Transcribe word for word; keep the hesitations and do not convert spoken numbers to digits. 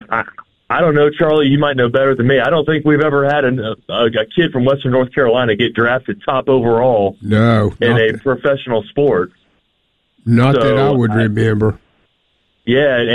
I, I don't know, Charlie, you might know better than me. I don't think we've ever had a, a, a kid from Western North Carolina get drafted top overall no, in a that, professional sport. Not so, that I would I, remember. Yeah,